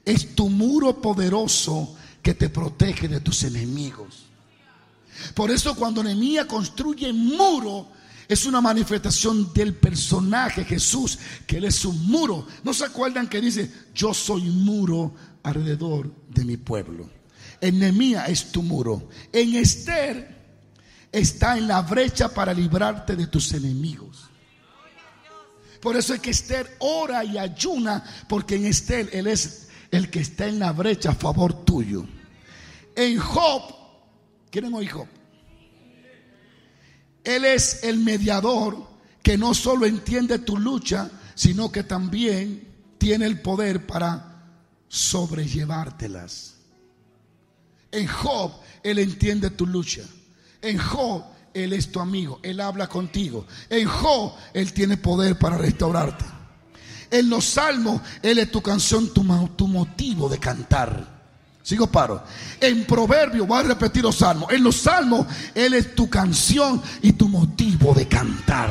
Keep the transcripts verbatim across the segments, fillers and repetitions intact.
es tu muro poderoso que te protege de tus enemigos. Por eso cuando Nehemías construye muro, es una manifestación del personaje Jesús, que Él es un muro. ¿No se acuerdan que dice: yo soy muro alrededor de mi pueblo? En Nehemías es tu muro. En Esther está en la brecha para librarte de tus enemigos. Por eso es que Esther ora y ayuna, porque en Esther Él es el que está en la brecha a favor tuyo. En Job, ¿quieren oír Job? Él es el mediador que no solo entiende tu lucha, sino que también tiene el poder para sobrellevártelas. En Job, Él entiende tu lucha. En Job, Él es tu amigo. Él habla contigo. En Job, Él tiene poder para restaurarte. En los salmos, Él es tu canción, tu, tu motivo de cantar. Sigo paro. En Proverbios, voy a repetir los salmos. En los salmos, Él es tu canción y tu motivo de cantar.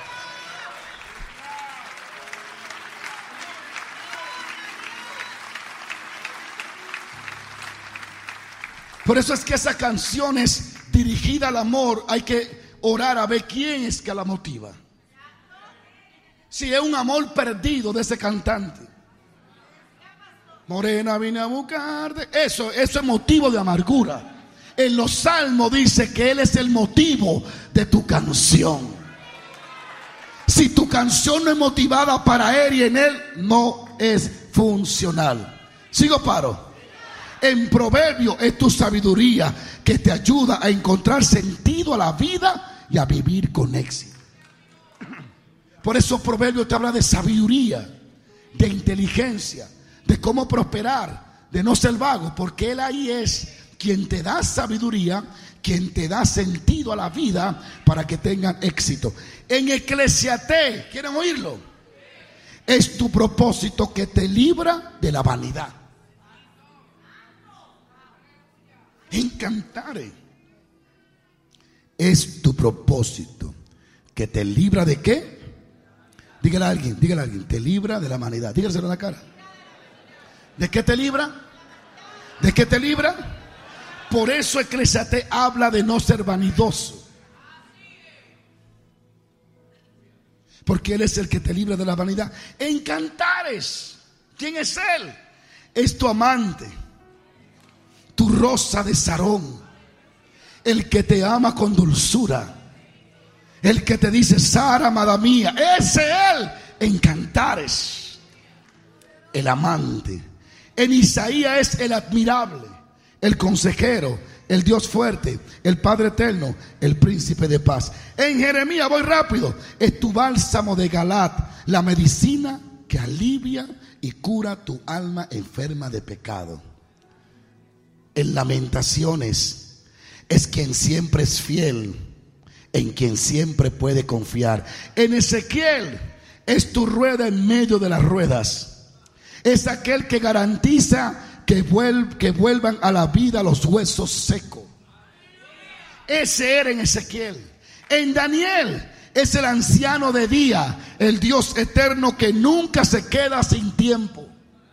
Por eso es que esa canción es dirigida al amor. Hay que orar a ver quién es que la motiva. Si es un amor perdido de ese cantante. Morena vine a buscarte. Eso, eso es motivo de amargura. En los salmos dice que Él es el motivo de tu canción. Si tu canción no es motivada para Él y en Él, no es funcional. Sigo paro. En Proverbio es tu sabiduría que te ayuda a encontrar sentido a la vida y a vivir con éxito. Por eso Proverbio te habla de sabiduría, de inteligencia, de cómo prosperar, de no ser vago, porque Él ahí es quien te da sabiduría, quien te da sentido a la vida para que tengan éxito. En Eclesiastés, ¿quieren oírlo? Es tu propósito que te libra de la vanidad. En Cantares es tu propósito que te libra de ¿qué? Dígale a alguien, dígale a alguien, te libra de la vanidad. Dígaselo en la cara. ¿De qué te libra? ¿De qué te libra? Por eso Eclesiastés habla de no ser vanidoso. Porque Él es el que te libra de la vanidad. En Cantares, ¿quién es Él? Es tu amante, tu rosa de Sarón, el que te ama con dulzura, el que te dice Sara, amada mía. Ese Él en Cantares, el amante. En Isaías es el admirable, el consejero, el Dios fuerte, el Padre eterno, el príncipe de paz. En Jeremías, voy rápido, es tu bálsamo de Galat, la medicina que alivia y cura tu alma enferma de pecado. En Lamentaciones es quien siempre es fiel, en quien siempre puede confiar. En Ezequiel es tu rueda en medio de las ruedas. Es aquel que garantiza que, vuel- que vuelvan a la vida los huesos secos. Ese era en Ezequiel. En Daniel es el anciano de día, el Dios eterno que nunca se queda sin tiempo.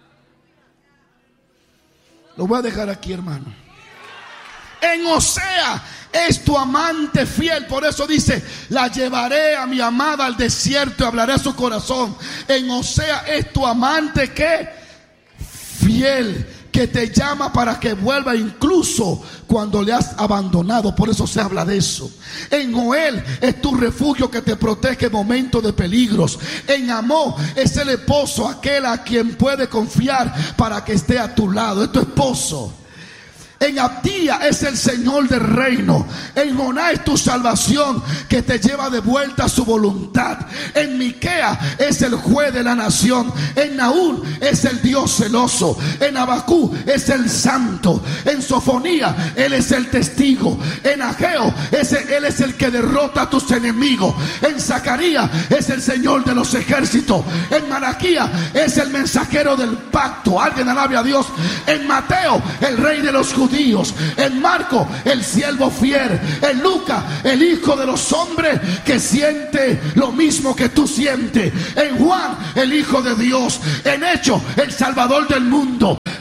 Lo voy a dejar aquí, hermano. En Osea es tu amante fiel. Por eso dice: la llevaré a mi amada al desierto y hablaré a su corazón. En Osea es tu amante que fiel, que te llama para que vuelva incluso cuando le has abandonado. Por eso se habla de eso. En Joel es tu refugio que te protege en momentos de peligros. En Amós es el esposo, aquel a quien puede confiar para que esté a tu lado. Es tu esposo. En Abdías es el Señor del reino. En Jonás es tu salvación que te lleva de vuelta a su voluntad. En Miqueas es el juez de la nación. En Nahum es el Dios celoso. En Abacú es el santo. En Sofonía Él es el testigo. En Ageo es el, Él es el que derrota a tus enemigos. En Zacarías es el Señor de los ejércitos. En Malaquías es el mensajero del pacto. Alguien alabe a Dios. En Mateo el rey de los judíos. En Marcos el siervo fiel. En Lucas el hijo de los hombres que siente lo mismo que tú sientes. En Juan el hijo de Dios. En Hechos el salvador del mundo.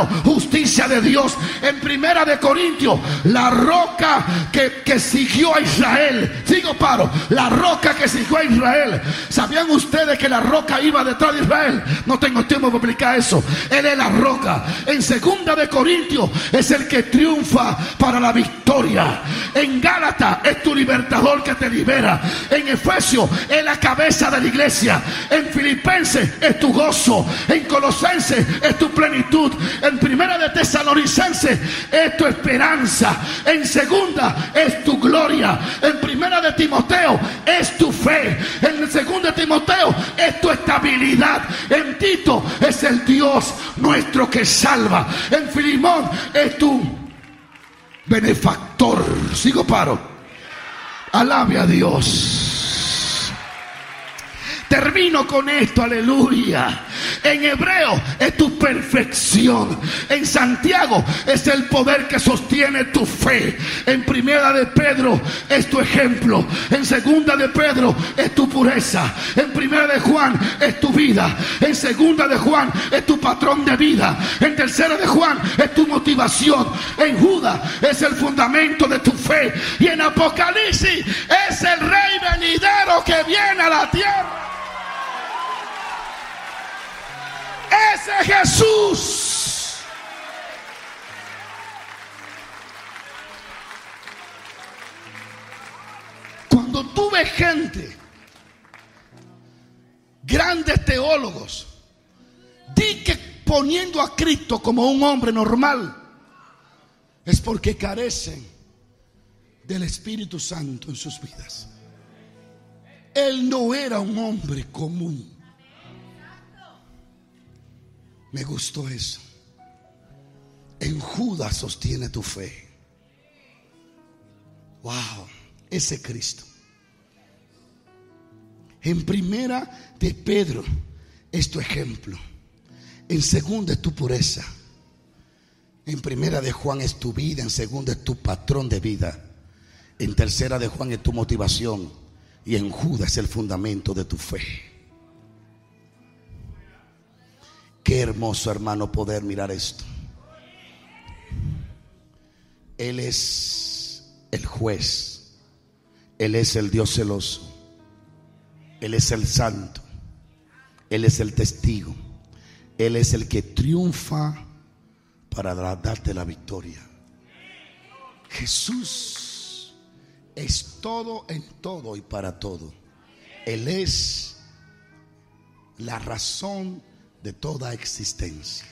hermano, justicia de Dios. En primera de Corintios, la roca que, que siguió a Israel. Sigo paro. La roca que siguió a Israel. ¿Sabían ustedes que la roca iba detrás de Israel? No tengo tiempo para explicar eso. Él es la roca. En segunda de Corintios es el que triunfa para la victoria. En Gálatas es tu libertador que te libera. En Efesios es la cabeza de la iglesia. En Filipenses es tu gozo. En Colosenses es tu plenitud. En primera de Tesalonicenses es tu esperanza. En segunda es tu gloria. En primera de Timoteo es tu fe. En segunda de Timoteo es tu estabilidad. En Tito es el Dios nuestro que salva. En Filimón es tu benefactor. Sigo paro. Alabe a Dios. Termino con esto, aleluya. En Hebreo es tu perfección. En Santiago es el poder que sostiene tu fe. En primera de Pedro es tu ejemplo. En segunda de Pedro es tu pureza. En primera de Juan es tu vida. En segunda de Juan es tu patrón de vida. En tercera de Juan es tu motivación. En Judas es el fundamento de tu fe. Y en Apocalipsis es el rey venidero que viene a la tierra. Ese Jesús. Cuando tú ves gente, grandes teólogos, di que poniendo a Cristo como un hombre normal, es porque carecen del Espíritu Santo en sus vidas. Él no era un hombre común. Me gustó eso. En Judas sostiene tu fe. Wow, ese Cristo. En primera de Pedro es tu ejemplo. En segunda es tu pureza. En primera de Juan es tu vida. En segunda es tu patrón de vida. En tercera de Juan es tu motivación. Y en Judas es el fundamento de tu fe. Qué hermoso, hermano, poder mirar esto. Él es el juez. Él es el Dios celoso. Él es el santo. Él es el testigo. Él es el que triunfa para darte la victoria. Jesús es todo en todo y para todo. Él es la razón de toda existencia.